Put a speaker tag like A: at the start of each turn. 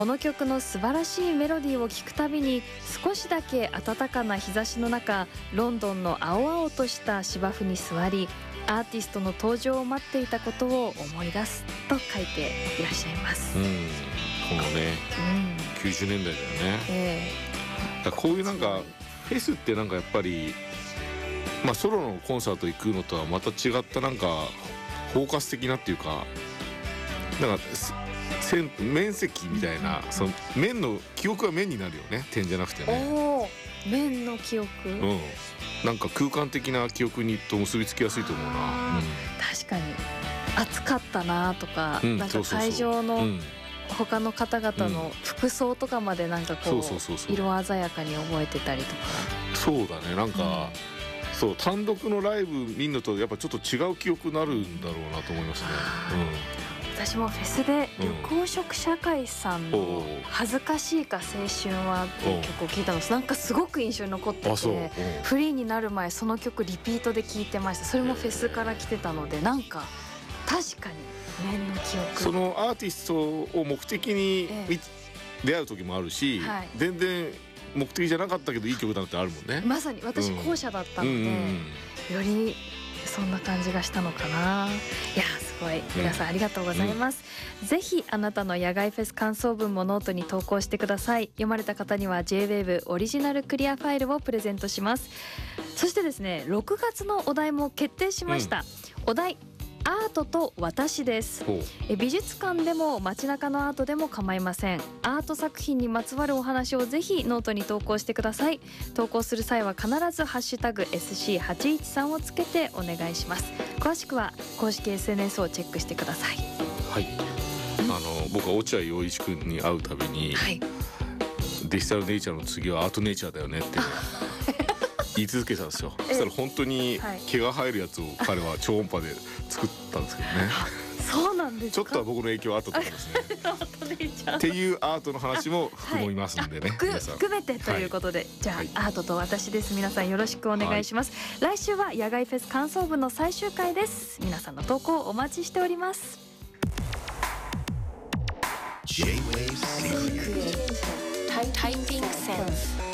A: この曲の素晴らしいメロディーを聴くたびに少しだけ暖かな日差しの中、ロンドンの青々とした芝生に座り、アーティストの登場を待っていたことを思い出すと書いていらっしゃいます。
B: このね、90年代だよね。だからこういうなんかフェスってなんかやっぱり、ソロのコンサート行くのとはまた違ったなんか包括的なっていうか、なんか面積みたいな、その面の記憶が面になるよね、点じゃなくてね。
A: 面の記憶、
B: なんか空間的な記憶にと結びつきやすいと思うな。
A: 確かに暑かったなとか、なんか会場の他の方々の服装とかまでなんかこう色鮮やかに覚えてたりとか。
B: そうだね、なんか、そう単独のライブ見るのとやっぱちょっと違う記憶になるんだろうなと思いますね。
A: 私もフェスで緑黄色社会さんの「恥ずかしいか青春は」っていう曲を聴いたの、なんかすごく印象に残ってて、フリーになる前その曲リピートで聴いてました。それもフェスから来てたので、なんか確かに面の記憶、
B: そのアーティストを目的に出会う時もあるし、全然目的じゃなかったけどいい曲だってあるもんね。
A: まさに私後者だったので、よりそんな感じがしたのかな。いやすごい、皆さんありがとうございます。ぜひあなたの野外フェス感想文もノートに投稿してください。読まれた方には J-WAVE オリジナルクリアファイルをプレゼントします。そしてですね、6月のお題も決定しました。お題、アートと私です。美術館でも街中のアートでも構いません。アート作品にまつわるお話をぜひノートに投稿してください。投稿する際は必ずハッシュタグ SC813 をつけてお願いします。詳しくは公式 SNS をチェックしてください。
B: はい、僕は落合陽一君に会うたびに、デジタルネイチャーの次はアートネイチャーだよねって言い続けたんですよ。そしたら本当に毛が生えるやつを彼は超音波で作ったんですけどね。
A: そうなんですか。
B: ちょっとは僕の影響あったと思いますね。っていうアートの話も含みますんでね、
A: 含めてということで、じゃあアートと私です。皆さんよろしくお願いします。来週は野外フェス感想文の最終回です。皆さんの投稿お待ちしております。
C: J-Wave Secret Typing Sense